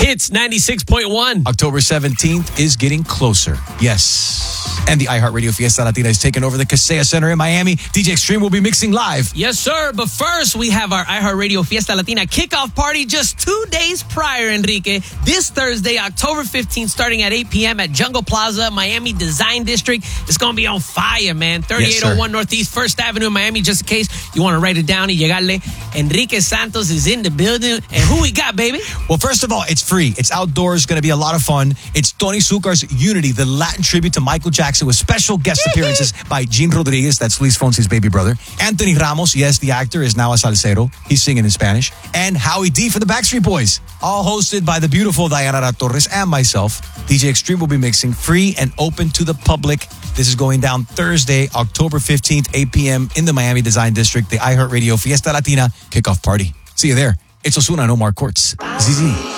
Hits 96.1. October 17th is getting closer. Yes. And the iHeartRadio Fiesta Latina is taking over the Kaseya Center in Miami. DJ Extreme will be mixing live. Yes, sir. But first, we have our iHeartRadio Fiesta Latina kickoff party just 2 days prior, Enrique. This Thursday, October 15th, starting at 8 p.m. at Jungle Plaza, Miami Design District. It's going to be on fire, man. 3801 Northeast 1st Avenue in Miami, just in case you want to write it down and llegarle. Enrique Santos is in the building. And who we got, baby? Well, first of all, it's free. It's outdoors. Going to be a lot of fun. It's Tony Zuccar's Unity, the Latin tribute to Michael Jackson, with special guest appearances by Gene Rodriguez, that's Luis Fonsi's baby brother. Anthony Ramos, yes, the actor, is now a salsero. He's singing in Spanish. And Howie D from the Backstreet Boys. All hosted by the beautiful Diana Torres and myself. DJ Extreme will be mixing, free and open to the public. This is going down Thursday, October 15th, 8 p.m. in the Miami Design District, the iHeartRadio Fiesta Latina kickoff party. See you there. It's Ozuna and Omar Courts. ZZ.